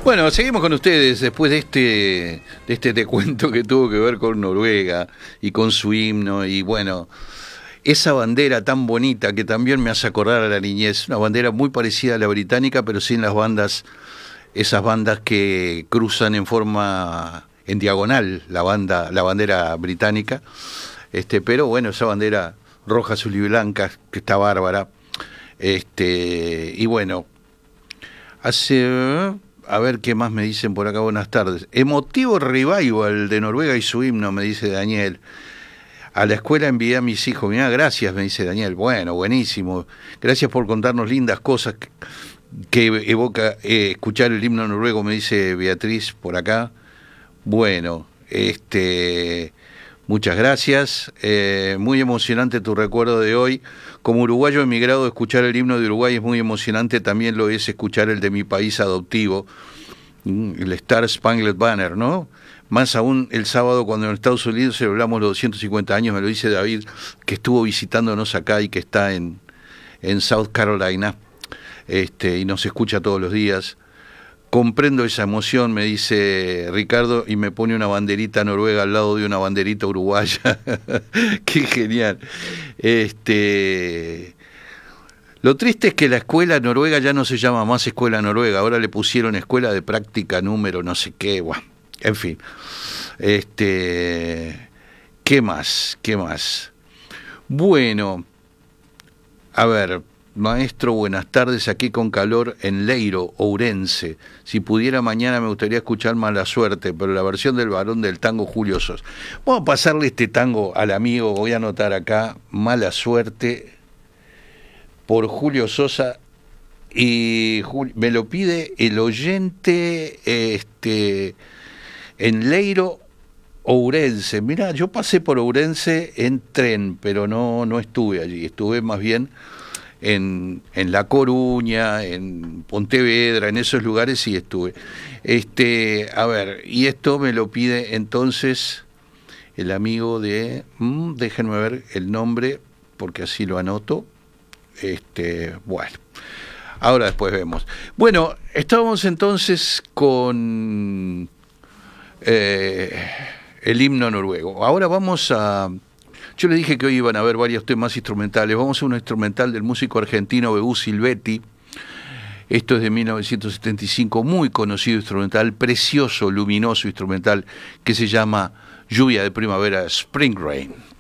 Bueno, seguimos con ustedes después de este te cuento que tuvo que ver con Noruega y con su himno y bueno, esa bandera tan bonita que también me hace acordar a la niñez, una bandera muy parecida a la británica, pero sin las bandas, esas bandas que cruzan en diagonal la bandera británica, pero bueno, esa bandera roja, azul y blanca que está bárbara, y bueno, a ver qué más me dicen por acá, buenas tardes. Emotivo revival de Noruega y su himno, me dice Daniel. A la escuela envié a mis hijos. Mirá, gracias, me dice Daniel. Bueno, buenísimo. Gracias por contarnos lindas cosas que evoca escuchar el himno noruego, me dice Beatriz por acá. Bueno, muchas gracias. Muy emocionante tu recuerdo de hoy. Como uruguayo emigrado, escuchar el himno de Uruguay es muy emocionante. También lo es escuchar el de mi país adoptivo, el Star Spangled Banner, ¿no? Más aún el sábado cuando en Estados Unidos celebramos los 250 años, me lo dice David, que estuvo visitándonos acá y que está en South Carolina, y nos escucha todos los días. Comprendo esa emoción, me dice Ricardo, y me pone una banderita noruega al lado de una banderita uruguaya. Qué genial. Lo triste es que la escuela noruega ya no se llama más escuela noruega, ahora le pusieron escuela de práctica número no sé qué, bueno, en fin. ¿Qué más? Bueno, a ver, maestro, buenas tardes, aquí con calor en Leiro, Ourense. Si pudiera mañana me gustaría escuchar Mala Suerte, pero la versión del varón del tango Julio Sosa. Vamos a pasarle este tango al amigo, voy a anotar acá, Mala Suerte, por Julio Sosa, y me lo pide el oyente en Leiro, Ourense. Mirá, yo pasé por Ourense en tren, pero no estuve allí, estuve más bien en La Coruña, en Pontevedra, en esos lugares sí estuve. A ver, y esto me lo pide entonces el amigo déjenme ver el nombre, porque así lo anoto. Bueno, ahora después vemos. Bueno, estábamos entonces con el himno noruego. Ahora vamos a... Yo les dije que hoy iban a haber varios temas instrumentales. Vamos a un instrumental del músico argentino Bebu Silvetti. Esto es de 1975, muy conocido instrumental, precioso, luminoso instrumental, que se llama Lluvia de Primavera, Spring Rain.